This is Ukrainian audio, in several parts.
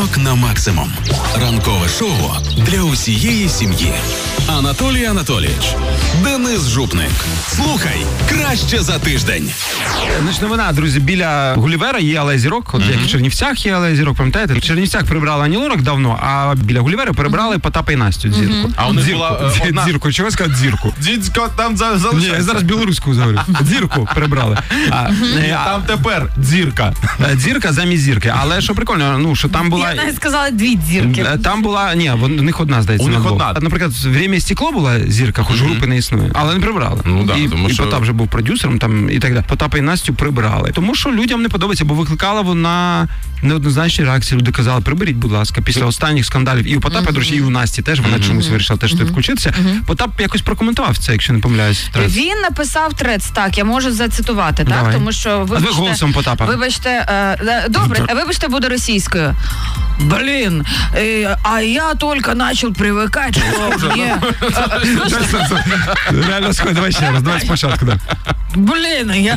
Ранок на максимум. Ранкове шоу для усієї сім'ї. Анатолій Анатолійович, Денис Жупник. Слухай краще за тиждень. Значить, новина, друзі, біля Гулівера є Алея Зірок. От як в Чернівцях є Алея Зірок, пам'ятаєте? В Чернівцях прибрали Ані Лорак давно, а біля Гулівера прибрали Потапа і Настю Зірку. А у них була одна... Зірку, чого сказати Зірку? Дідько там залишається. Ні, я зараз білоруську говорю. Зірку прибрали. Там тепер Зірка. Зірка замість Зірки. Але що прикольно, ну, що там була... Я навіть сказала дві Зірки. Там була... Ні, у них одна, здається, у них одна. Наприклад, «Время і стекло» була Зірка, хоч групи не існує. Але не прибрали. Ну, да, і що... Потап вже був продюсером там і так далі. Потапа і Настю прибрали. Тому що людям не подобається, бо викликала вона неоднозначні реакції. Люди казали, приберіть, будь ласка, після останніх скандалів. І у Потапа, до речі, і у Насті теж, вона чомусь вирішила теж тут включитися. Потап якось прокоментував це, якщо не помиляюсь. Він написав трец, так, я можу зацитувати, так? Давай. Тому що, вибачте... А ви голосом Потапа. Вибачте, добре, вибачте, буду російською. Блин, а я только начал привыкать, что мне... Реально, сходи, давай ще раз, давай спочатку, да. Блин, я...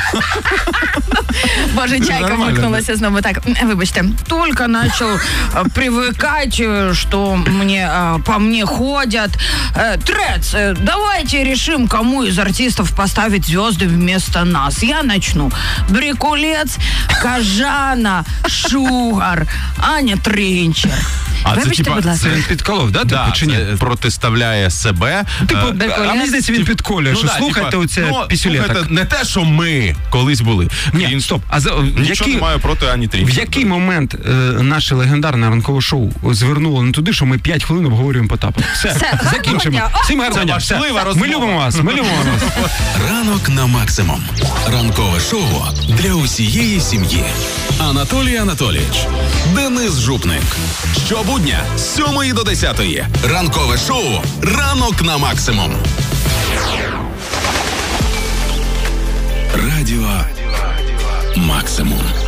Боже, чайка вмикнулася знову. Так, вибачте. Только начал привыкать, что мне по мне ходят. Трец, давайте решим, кому из артистов поставить звезды вместо нас. Я начну. Брикулец, Кажана, Шугар, Аня Тринчер. А вибачте, це, будь ласка. Це він підколов, да? Да, чи ні? протиставляє себе. А мені здається, він підколює, що слухайте оце пісюлеток. Слухайте, не те, що ми колись були. Ні, стоп. Нічого не маю проти Ані Трінчер. В який момент наше легендарне ранкове шоу звернуло не туди, що ми 5 хвилин обговорюємо Потапа? Все, закінчимо. Всім гарного дня. Ми любимо вас. Ранок на максимум. Ранкове шоу для усієї сім'ї. Анатолій Анатолійович, Денис Жупник. Щобудня з 7 до 10. Ранкове шоу «Ранок на максимум». Радіо «Максимум».